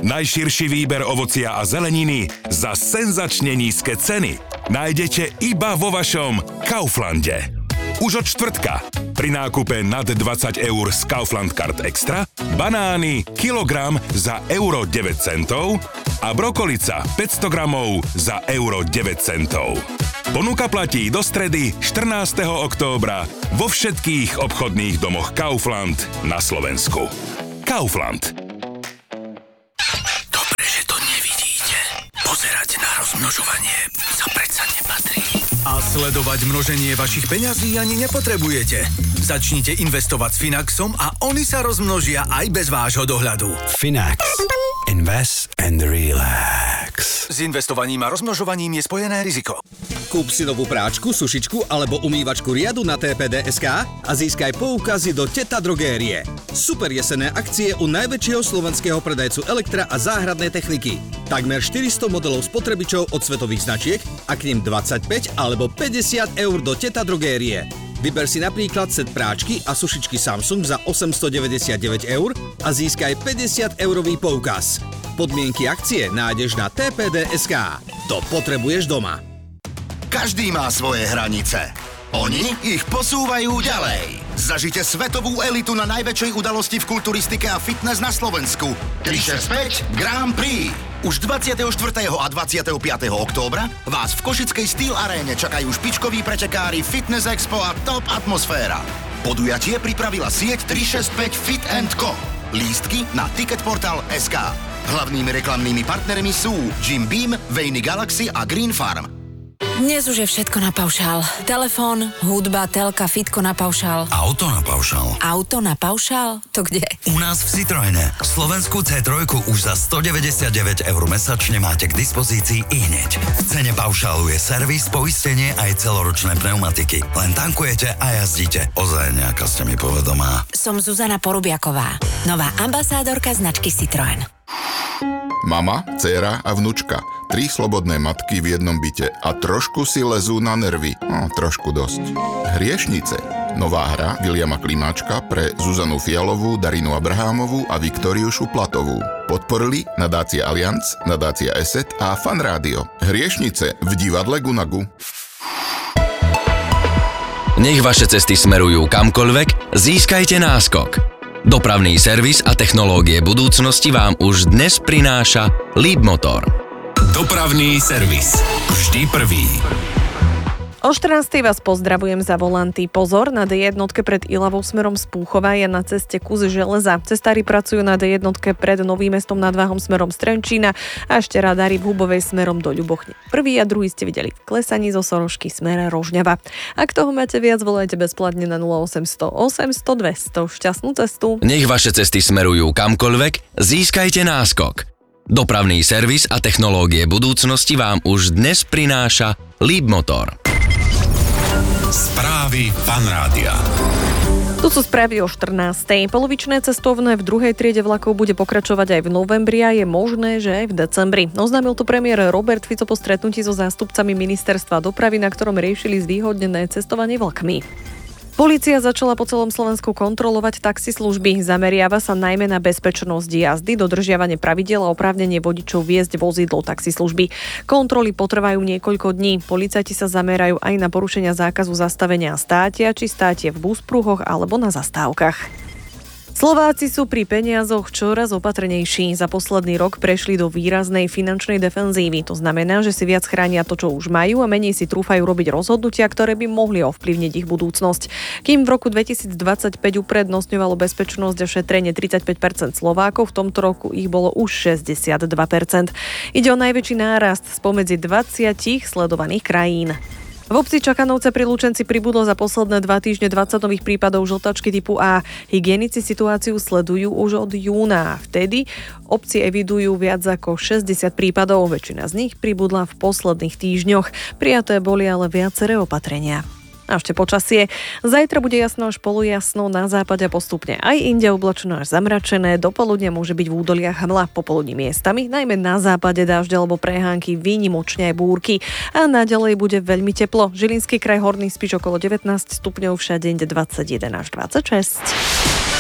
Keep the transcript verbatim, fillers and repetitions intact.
Najširší výber ovocia a zeleniny za senzačne nízke ceny nájdete iba vo vašom Kauflande. Už od štvrtka pri nákupe nad dvadsať eur z Kaufland Card Extra banány kilogram za euro deväť centov a brokolica päťsto gramov za euro deväť centov. Ponuka platí do stredy štrnásteho októbra vo všetkých obchodných domoch Kaufland na Slovensku. Kaufland. Dobre, že to nevidíte. Pozerať na rozmnožovanie sa predsa nepatrí. A sledovať množenie vašich peňazí ani nepotrebujete. Začnite investovať s Finaxom a oni sa rozmnožia aj bez vášho dohľadu. Finax. Invest and relax. S investovaním a rozmnožovaním je spojené riziko. Kúp si novú práčku, sušičku alebo umývačku riadu na té pé dé bodka es ká a získaj poukazy do Teta drogérie. Super jesenné akcie u najväčšieho slovenského predajcu elektra a záhradnej techniky. Takmer štyristo modelov spotrebičov od svetových značiek a k nim dvadsaťpäť alebo päťdesiat eur do Teta drogérie. Vyber si napríklad set práčky a sušičky Samsung za osemstodeväťdesiatdeväť eur a získaj päťdesiat eurový poukaz. Podmienky akcie nájdeš na té pé dé bodka es ká. To potrebuješ doma. Každý má svoje hranice. Oni ich posúvajú ďalej. Zažite svetovú elitu na najväčšej udalosti v kulturistike a fitness na Slovensku. tristošesťdesiatpäť Grand Prix. Už dvadsiateho štvrtého a dvadsiateho piateho októbra vás v košickej Steel Aréne čakajú špičkoví pretekári, Fitness Expo a top atmosféra. Podujatie pripravila sieť tristošesťdesiatpäť Fit and Co. Lístky na ticketportal bodka es ká. Hlavnými reklamnými partnermi sú Jim Beam, Vejny Galaxy a Green Farm. Dnes už je všetko na paušál. Telefón, hudba, telka, fitko na paušál. Auto na paušál. Auto na paušál? To kde? U nás v Citroene. Slovenskú cé tri už za stodeväťdesiatdeväť eur mesačne máte k dispozícii i hneď. V cene paušálu je servis, poistenie aj celoročné pneumatiky. Len tankujete a jazdíte. Ozaj nejaká ste mi povedomá. Som Zuzana Porubiaková, nová ambasádorka značky Citroen. Mama, dcéra a vnučka. Tri slobodné matky v jednom byte a trošku si lezú na nervy. No, trošku dosť. Hriešnice. Nová hra Viliama Klimáčka pre Zuzanu Fialovú, Darinu Abrahámovú a Viktóriu Šuplatovú. Podporili nadácia Allianz, nadácia Eset a Fan Rádio. Hriešnice v divadle Gunagu. Nech vaše cesty smerujú kamkoľvek, získajte náskok. Dopravný servis a technológie budúcnosti vám už dnes prináša Leapmotor. Dopravný servis. Vždy prvý. O štrnástej vás pozdravujem za volanty. Pozor, na dé jednotke pred Ilavou smerom z Púchova je na ceste kus železa. Cestári pracujú na dé jednotke pred Novým Mestom nad Váhom smerom z Trenčína a ešte radári v Hubovej smerom do Ľubochne. Prvý a druhý ste videli v klesaní zo Sorošky smere Rožňava. Ak toho máte viac, volajte bezplatne na nula osemsto osemsto dvesto. Šťastnú cestu. Nech vaše cesty smerujú kamkoľvek, získajte náskok. Dopravný servis a technológie budúcnosti vám už dnes prináša Leapmotor. Správy Fan Rádia. Tu sú správy o štrnástej. Polovičné cestovné v druhej triede vlakov bude pokračovať aj v novembri a je možné, že aj v decembri. Oznámil to premiér Robert Fico po stretnutí so zástupcami ministerstva dopravy, na ktorom riešili zvýhodnené cestovanie vlakmi. Polícia začala po celom Slovensku kontrolovať taxislužby. Zameriava sa najmä na bezpečnosť jazdy, dodržiavanie pravidiel a oprávnenie vodičov viesť vozidlo taxislužby. Kontroly potrvajú niekoľko dní. Policajti sa zamerajú aj na porušenia zákazu zastavenia státia či státie v buspruhoch alebo na zastávkach. Slováci sú pri peniazoch čoraz opatrnejší. Za posledný rok prešli do výraznej finančnej defenzívy. To znamená, že si viac chránia to, čo už majú a menej si trúfajú robiť rozhodnutia, ktoré by mohli ovplyvniť ich budúcnosť. Kým v roku dvetisícdvadsaťpäť uprednostňovalo bezpečnosť a šetrenie tridsaťpäť percent Slovákov, v tomto roku ich bolo už šesťdesiatdva percent. Ide o najväčší nárast spomedzi dvadsať sledovaných krajín. V obci Čakanovce pri Lučenci pribudlo za posledné dva týždne dvadsať nových prípadov žltačky typu A. Hygienici situáciu sledujú už od júna. Vtedy obci evidujú viac ako šesťdesiat prípadov. Väčšina z nich pribudla v posledných týždňoch. Prijaté boli ale viaceré opatrenia. A ešte počasie. Zajtra bude jasno až polujasno, na západe postupne aj inde oblačno až zamračené. Do poludnia môže byť v údoliach hmla, popoludní miestami, najmä na západe dážde alebo prehánky, výnimočne aj búrky. A naďalej bude veľmi teplo. Žilinský kraj, Horný Spiš okolo devätnásť stupňov, všade inde dvadsaťjeden až dvadsaťšesť.